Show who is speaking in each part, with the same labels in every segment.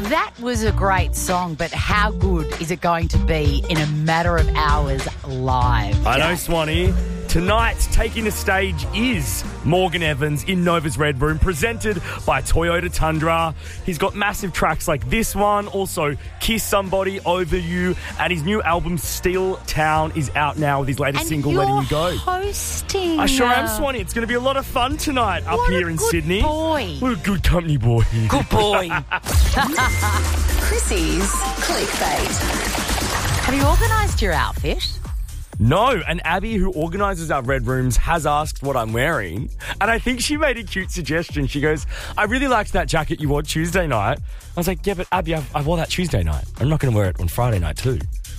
Speaker 1: That was a great song, but how good is it going to be in a matter of hours live?
Speaker 2: I know, Swanee. Tonight, taking the stage is Morgan Evans in Nova's Red Room, presented by Toyota Tundra. He's got massive tracks like this one, also Kiss Somebody, Over You, and his new album, Steel Town, is out now with his latest single, Letting You Go.
Speaker 1: Hosting.
Speaker 2: I sure am, Swanee. It's going to be a lot of fun tonight up here in Sydney.
Speaker 1: Boy.
Speaker 2: What a good company, boy.
Speaker 1: Good boy.
Speaker 3: Chrissy's Clickbait.
Speaker 1: Have you organised your outfit?
Speaker 2: No, and Abby, who organises our Red Rooms, has asked what I'm wearing. And I think she made a cute suggestion. She goes, I really liked that jacket you wore Tuesday night. I was like, yeah, but Abby, I wore that Tuesday night. I'm not going to wear it on Friday night too.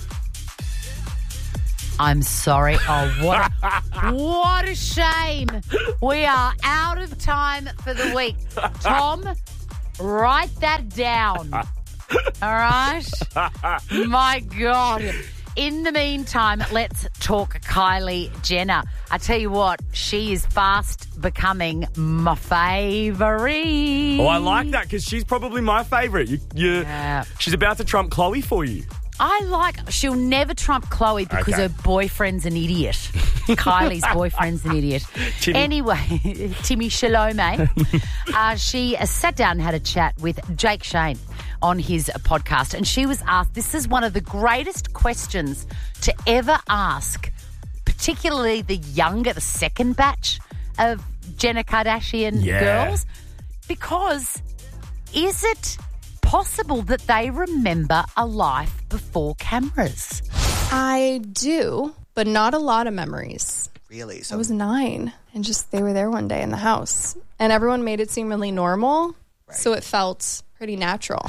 Speaker 1: I'm sorry. Oh, what a shame. We are out of time for the week. Tom, write that down. All right? My God. In the meantime, let's talk Kylie Jenner. I tell you what, she is fast becoming my favourite.
Speaker 2: Oh, I like that because she's probably my favourite.
Speaker 1: Yeah.
Speaker 2: She's about to trump Chloe for you.
Speaker 1: She'll never trump Chloe because her boyfriend's an idiot. Kylie's boyfriend's an idiot. Anyway, Timmy Shalome. She sat down and had a chat with Jake Shane on his podcast, and she was asked, this is one of the greatest questions to ever ask, particularly the second batch of Jenner Kardashian girls, because is it possible that they remember a life before cameras?
Speaker 4: I do, but not a lot of memories.
Speaker 5: Really?
Speaker 4: I was 9, and they were there one day in the house, and everyone made it seem really normal, so it felt pretty natural.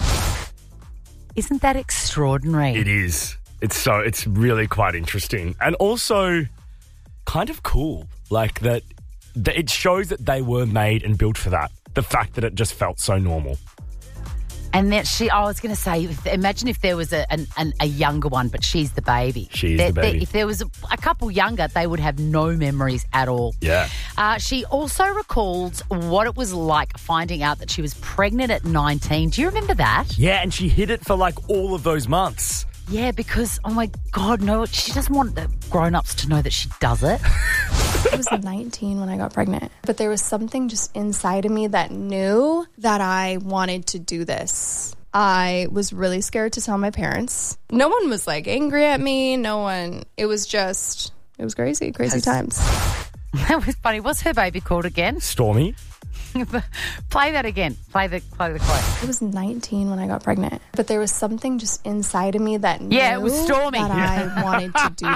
Speaker 1: Isn't that extraordinary?
Speaker 2: It is. It's really quite interesting. And also kind of cool. Like that it shows that they were made and built for that. The fact that it just felt so normal.
Speaker 1: And that I was going to say, imagine if there was a younger one, but she's the baby.
Speaker 2: She's the baby.
Speaker 1: If there was a couple younger, they would have no memories at all.
Speaker 2: Yeah.
Speaker 1: She also recalls what it was like finding out that she was pregnant at 19. Do you remember that?
Speaker 2: Yeah, and she hid it for all of those months.
Speaker 1: Yeah, because, oh my God, no, she doesn't want the grown-ups to know that she does it.
Speaker 4: I was 19 when I got pregnant, but there was something just inside of me that knew that I wanted to do this. I was really scared to tell my parents. No one was angry at me. No one. It was crazy times.
Speaker 1: That was funny. What's her baby called again?
Speaker 2: Stormy.
Speaker 1: Play that again. Play the quote.
Speaker 4: I was 19 when I got pregnant, but there was something just inside of me that knew
Speaker 1: it was Stormy.
Speaker 4: that I wanted to do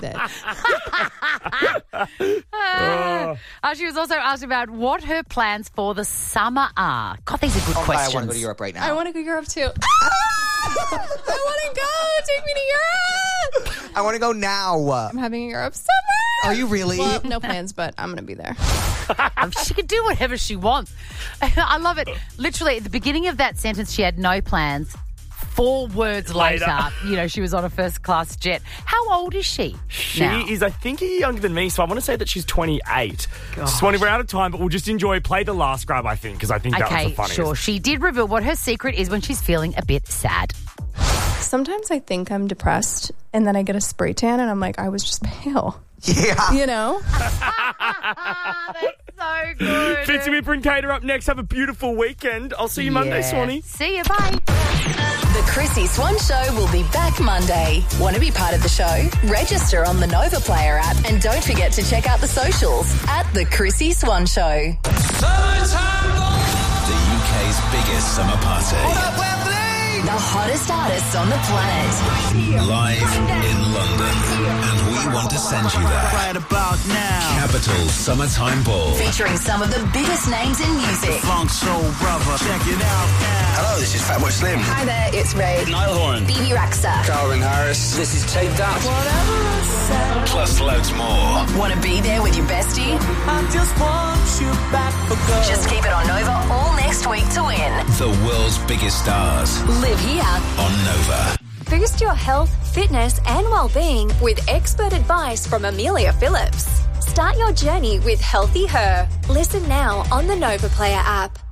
Speaker 4: this.
Speaker 1: She was also asked about what her plans for the summer are. God, these are good questions.
Speaker 5: I want to go to Europe right now.
Speaker 4: I want to go to Europe too. I want to go. Take me to Europe.
Speaker 5: I want to go now.
Speaker 4: I'm having a Europe summer.
Speaker 5: Are you really?
Speaker 4: Well, no plans, but I'm going to be there.
Speaker 1: She can do whatever she wants. I love it. Literally, at the beginning of that sentence, she had no plans. 4 words later, she was on a first-class jet. How old is she now?
Speaker 2: She is, I think, younger than me, so I want to say that she's 28. Swanee, we're out of time, but we'll just play the last grab, I think, because I think that was the funniest.
Speaker 1: Sure. She did reveal what her secret is when she's feeling a bit sad.
Speaker 4: Sometimes I think I'm depressed, and then I get a spray tan, and I'm like, I was just pale.
Speaker 5: Yeah.
Speaker 1: That's so good.
Speaker 2: Fitzy Whipper and Kate are up next. Have a beautiful weekend. I'll see you Monday, Swanee.
Speaker 1: See you. Bye.
Speaker 3: The Chrissy Swan Show will be back Monday. Want to be part of the show? Register on the Nova Player app and don't forget to check out the socials at The Chrissy Swan Show.
Speaker 6: The UK's biggest summer party.
Speaker 3: The hottest artists on the planet.
Speaker 6: Live in London. And we want to send you there.
Speaker 7: Right about now.
Speaker 6: Capital Summertime Ball.
Speaker 3: Featuring some of the biggest names in music.
Speaker 7: Funk Soul Brother. Check it out now.
Speaker 6: Hello, this is Fatboy Slim.
Speaker 3: Hi there, it's Ray.
Speaker 6: Niall Horan.
Speaker 3: BB Rexa.
Speaker 6: Calvin Harris. This is Take That. Plus loads more.
Speaker 3: Want to be there with your bestie?
Speaker 7: I just want you back for good.
Speaker 3: Just keep it on Nova all next week to win.
Speaker 6: The world's biggest stars.
Speaker 3: Live here
Speaker 6: on Nova.
Speaker 8: Boost your health, fitness and well-being with expert advice from Amelia Phillips. Start your journey with Healthy Her. Listen now on the Nova Player app.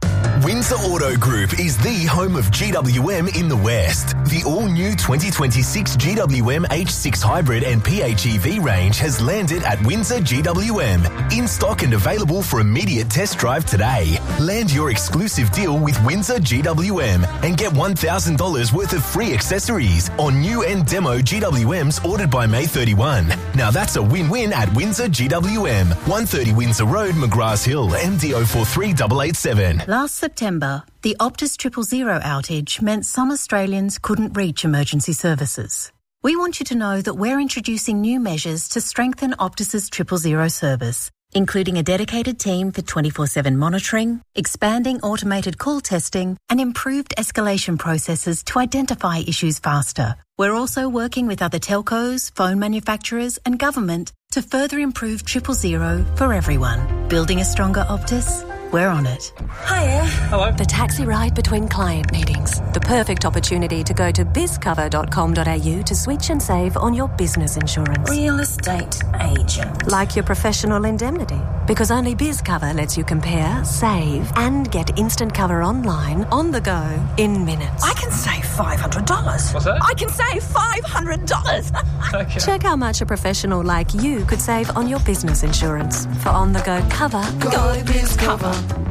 Speaker 9: Windsor Auto Group is the home of GWM in the West. The all-new 2026 GWM H6 Hybrid and PHEV range has landed at Windsor GWM. In stock and available for immediate test drive today. Land your exclusive deal with Windsor GWM and get $1,000 worth of free accessories on new and demo GWMs ordered by May 31. Now that's a win-win at Windsor GWM. 130 Windsor Road, McGrath Hill, MDO 43887.
Speaker 10: Last September, the Optus 000 outage meant some Australians couldn't reach emergency services. We want you to know that we're introducing new measures to strengthen Optus's 000 service, including a dedicated team for 24/7 monitoring, expanding automated call testing, and improved escalation processes to identify issues faster. We're also working with other telcos, phone manufacturers, and government to further improve 000 for everyone. Building a stronger Optus? We're on it.
Speaker 11: Hiya.
Speaker 12: Hello.
Speaker 11: The taxi ride between client meetings. The perfect opportunity to go to bizcover.com.au to switch and save on your business insurance.
Speaker 12: Real estate agent.
Speaker 11: Like your professional indemnity. Because only BizCover lets you compare, save, and get instant cover online, on the go, in minutes.
Speaker 12: I can save $500.
Speaker 2: What's that?
Speaker 12: I can save $500.
Speaker 2: Okay.
Speaker 11: Check how much a professional like you could save on your business insurance. For on-the-go cover,
Speaker 12: Go BizCover.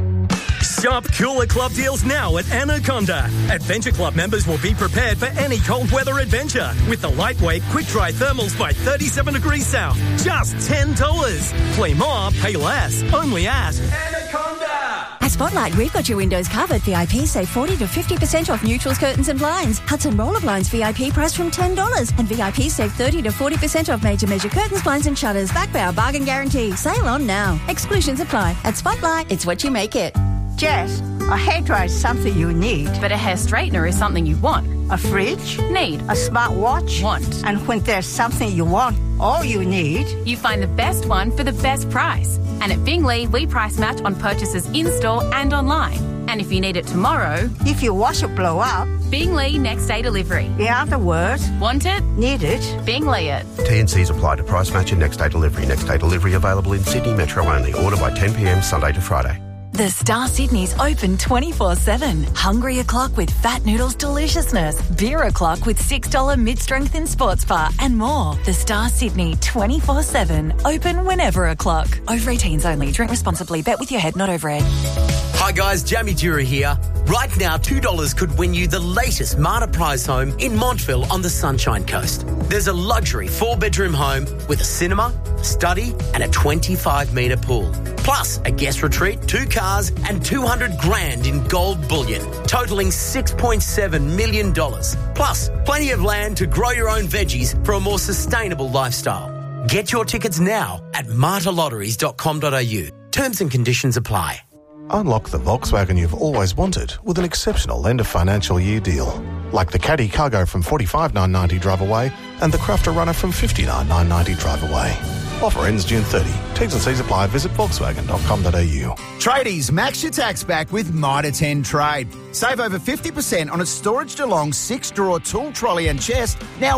Speaker 13: Sharp Cooler Club deals now at Anaconda. Adventure Club members will be prepared for any cold weather adventure with the lightweight quick-dry thermals by 37 degrees south. Just $10. Play more, pay less. Only at Anaconda.
Speaker 14: At Spotlight, we've got your windows covered. VIP save 40 to 50% off neutrals, curtains and blinds. Hudson Roller Blinds VIP price from $10. And VIP save 30 to 40% off major measure curtains, blinds and shutters. Back by our bargain guarantee. Sale on now. Exclusions apply. At Spotlight, it's what you make it.
Speaker 15: Jess, a hairdryer is something you need.
Speaker 16: But a hair straightener is something you want.
Speaker 15: A fridge?
Speaker 16: Need.
Speaker 15: A smartwatch?
Speaker 16: Want.
Speaker 15: And when there's something you want, all you need...
Speaker 16: You find the best one for the best price. And at Bingley, we price match on purchases in-store and online. And if you need it tomorrow...
Speaker 15: If your washer blow up...
Speaker 16: Bingley next day delivery.
Speaker 15: In other words...
Speaker 16: Want it?
Speaker 15: Need it?
Speaker 16: Bingley it.
Speaker 17: T&Cs apply to price match and next day delivery. Next day delivery available in Sydney Metro only. Order by 10 p.m. Sunday to Friday.
Speaker 18: The Star Sydney's open 24/7. Hungry o'clock with Fat Noodles deliciousness. Beer o'clock with $6 mid-strength in sports bar and more. The Star Sydney 24/7. Open whenever o'clock. Over 18s only. Drink responsibly. Bet with your head, not over it.
Speaker 19: Hi guys, Jamie Dura here. Right now, $2 could win you the latest Marta Prize home in Montville on the Sunshine Coast. There's a luxury 4-bedroom home with a cinema, study and a 25-metre pool. Plus a guest retreat, 2 cars and $200,000 in gold bullion, totalling $6.7 million. Plus plenty of land to grow your own veggies for a more sustainable lifestyle. Get your tickets now at martalotteries.com.au. Terms and conditions apply.
Speaker 20: Unlock the Volkswagen you've always wanted with an exceptional end of financial year deal. Like the Caddy Cargo from $45,990 drive away and the Crafter Runner from $59,990 drive away. Offer ends June 30. T's and C's apply. Visit Volkswagen.com.au.
Speaker 21: Tradies, max your tax back with Mitre 10 Trade. Save over 50% on a Storage DeLong 6-drawer tool trolley and chest, now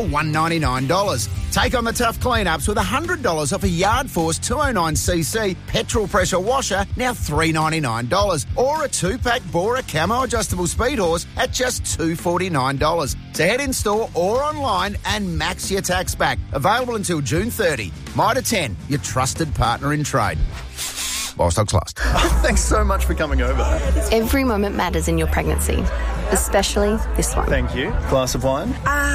Speaker 21: $199. Take on the tough cleanups with $100 off a Yard Force 209cc petrol pressure washer, now $399. Or a 2-pack Bora Camo adjustable speed horse at just $249. So head in store or online and max your tax back. Available until June 30. Mitre 10, your trusted partner in trade. While stocks last.
Speaker 22: Thanks so much for coming over.
Speaker 23: Every moment matters in your pregnancy, especially this one.
Speaker 22: Thank you. Glass of wine?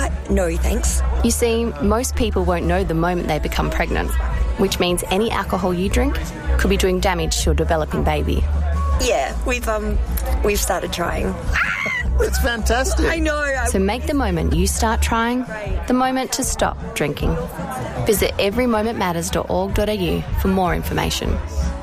Speaker 23: No thanks. You see, most people won't know the moment they become pregnant, which means any alcohol you drink could be doing damage to your developing baby.
Speaker 24: Yeah, we've started trying.
Speaker 22: That's fantastic.
Speaker 24: I know.
Speaker 23: So make the moment you start trying the moment to stop drinking. Visit everymomentmatters.org.au for more information.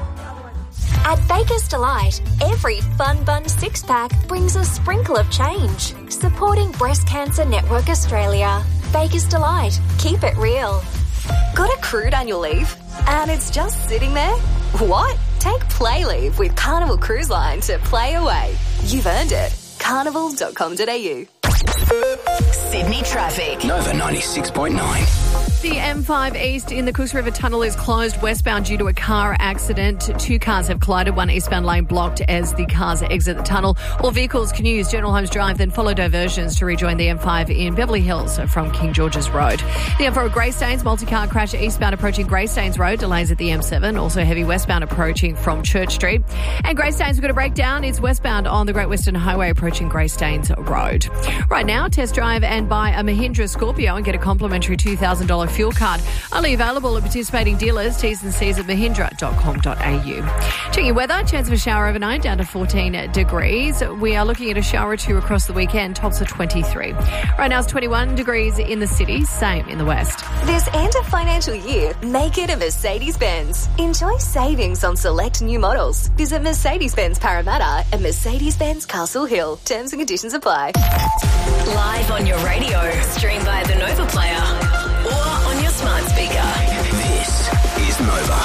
Speaker 8: At Baker's Delight, every Fun Bun 6-pack brings a sprinkle of change. Supporting Breast Cancer Network Australia. Baker's Delight. Keep it real.
Speaker 24: Got a crude annual leave and it's just sitting there? What? Take Play Leave with Carnival Cruise Line to play away. You've earned it. Carnival.com.au.
Speaker 3: Sydney traffic.
Speaker 6: Nova 96.9.
Speaker 1: The M5 East in the Cooks River Tunnel is closed westbound due to a car accident. 2 cars have collided, one eastbound lane blocked as the cars exit the tunnel. All vehicles can use General Holmes Drive, then follow diversions to rejoin the M5 in Beverly Hills from King George's Road. The M4 Greystanes, multi-car crash eastbound approaching Greystanes Road, delays at the M7, also heavy westbound approaching from Church Street. And Greystanes, we've got a breakdown. It's westbound on the Great Western Highway approaching Greystanes Road. Right now, test drive and buy a Mahindra Scorpio and get a complimentary $2,000 fuel card. Only available at participating dealers. T's and C's at mahindra.com.au. Checking weather, chance of a shower overnight down to 14 degrees. We are looking at a shower or two across the weekend, tops of 23. Right now it's 21 degrees in the city, same in the west.
Speaker 24: This end of financial year, make it a Mercedes-Benz. Enjoy savings on select new models. Visit Mercedes-Benz Parramatta and Mercedes-Benz Castle Hill. Terms and conditions apply.
Speaker 3: Live on your radio, stream via the Nova Player or on your smart speaker.
Speaker 6: This is Nova.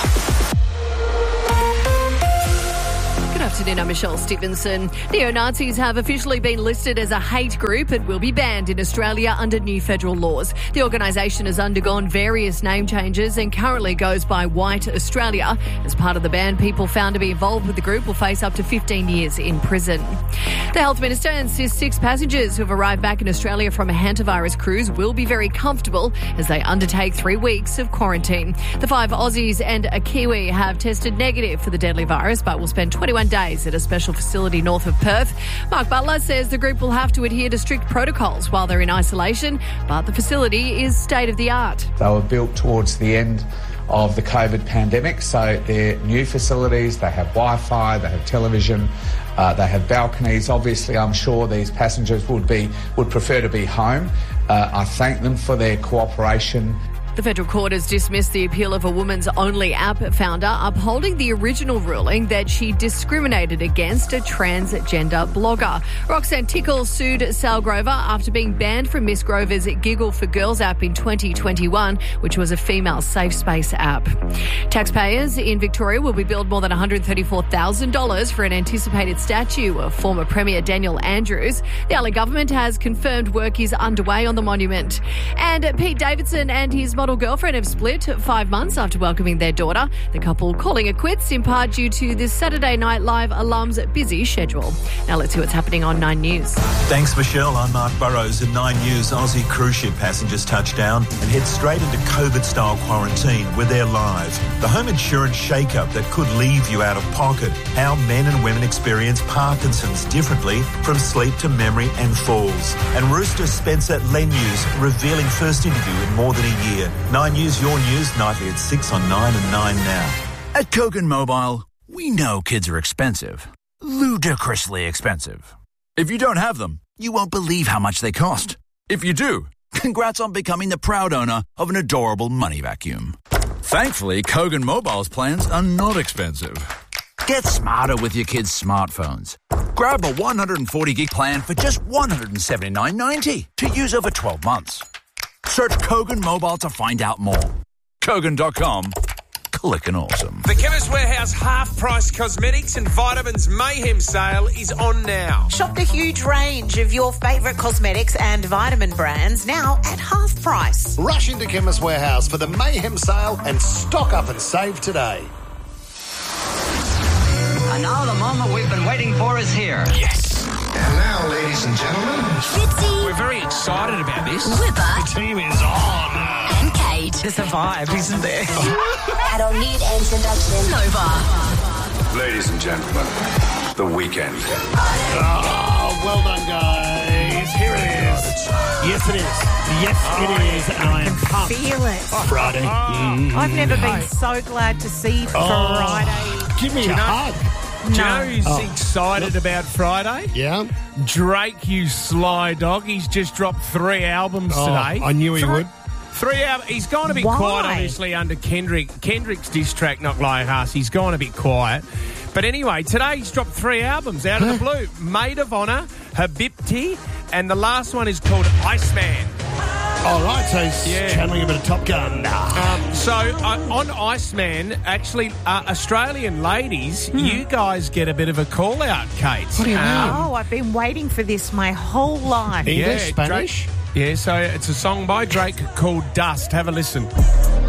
Speaker 1: Good afternoon, I'm Michelle Stevenson. Neo-Nazis have officially been listed as a hate group and will be banned in Australia under new federal laws. The organisation has undergone various name changes and currently goes by White Australia. As part of the ban, people found to be involved with the group will face up to 15 years in prison. The Health Minister insists 6 passengers who have arrived back in Australia from a hantavirus cruise will be very comfortable as they undertake 3 weeks of quarantine. The 5 Aussies and a Kiwi have tested negative for the deadly virus but will spend 21 days at a special facility north of Perth. Mark Butler says the group will have to adhere to strict protocols while they're in isolation, but the facility is state-of-the-art.
Speaker 4: They were built towards the end of the COVID pandemic, so they're new facilities, they have Wi-Fi, they have television, they have balconies. Obviously, I'm sure these passengers would prefer to be home. I thank them for their cooperation.
Speaker 1: The federal court has dismissed the appeal of a Woman's Only app founder, upholding the original ruling that she discriminated against a transgender blogger. Roxanne Tickle sued Sal Grover after being banned from Miss Grover's Giggle for Girls app in 2021, which was a female safe space app. Taxpayers in Victoria will be billed more than $134,000 for an anticipated statue of former Premier Daniel Andrews. The Allen government has confirmed work is underway on the monument. And Pete Davidson and his model girlfriend have split 5 months after welcoming their daughter. The couple calling it quits in part due to this Saturday Night Live alum's busy schedule. Now let's see what's happening on 9 News.
Speaker 5: Thanks, Michelle. I'm Mark Burrows. At 9 News, Aussie cruise ship passengers touch down and head straight into COVID-style quarantine where they're live. The home insurance shake-up that could leave you out of pocket. How men and women experience Parkinson's differently from sleep to memory and falls. And Rooster Spencer Lenews revealing first interview in more than a year. 9 News, your news, nightly at 6 on 9 and 9 now.
Speaker 7: At Kogan Mobile, we know kids are expensive. Ludicrously expensive. If you don't have them, you won't believe how much they cost. If you do, congrats on becoming the proud owner of an adorable money vacuum. Thankfully, Kogan Mobile's plans are not expensive. Get smarter with your kids' smartphones. Grab a 140 gig plan for just $179.90 to use over 12 months. Search Kogan Mobile to find out more. Kogan.com. Clickin' awesome.
Speaker 25: The Chemist Warehouse half-price cosmetics and vitamins mayhem sale is on now.
Speaker 26: Shop the huge range of your favourite cosmetics and vitamin brands now at half price.
Speaker 27: Rush into Chemist Warehouse for the mayhem sale and stock up and save today.
Speaker 28: And now the moment we've been waiting for is here.
Speaker 25: Yes.
Speaker 27: And now, ladies and gentlemen,
Speaker 3: Fitzy,
Speaker 25: we're very excited about this.
Speaker 3: Whipper,
Speaker 25: The team is on.
Speaker 3: and Kate.
Speaker 26: There's a vibe, isn't there?
Speaker 3: I don't need introduction. Nova.
Speaker 27: ladies and gentlemen, the weekend.
Speaker 2: Oh, well done, guys. Here it is. Yes, it is. Yes, it is. And I am pumped.
Speaker 15: Feel it.
Speaker 2: Friday.
Speaker 15: I've never been so glad to see Friday.
Speaker 2: Give me a hug.
Speaker 25: Do you know who's excited about Friday?
Speaker 2: Yeah.
Speaker 25: Drake, you sly dog. He's just dropped 3 albums today.
Speaker 2: I knew he would.
Speaker 25: 3 albums. He's gone a bit quiet, obviously, under Kendrick. Kendrick's diss track, Not Like Us. He's gone a bit quiet. But anyway, today he's dropped 3 albums out of the blue. Maid of Honor, Habibti, and the last one is called Iceman.
Speaker 9: All right, so he's channeling a bit of Top Gun.
Speaker 25: On Iceman, actually, Australian ladies, you guys get a bit of a call-out, Kate.
Speaker 15: What do you mean? I've been waiting for this my whole life.
Speaker 9: English, Spanish?
Speaker 25: So it's a song by Drake called Dust. Have a listen.